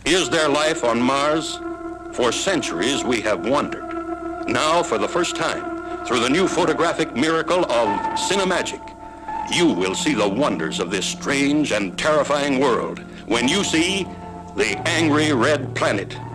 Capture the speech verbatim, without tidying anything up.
Is there life on Mars? For centuries we have wondered. Now, for the first time, through the new photographic miracle of Cinemagic, you will see the wonders of this strange and terrifying world when you see the Angry Red Planet.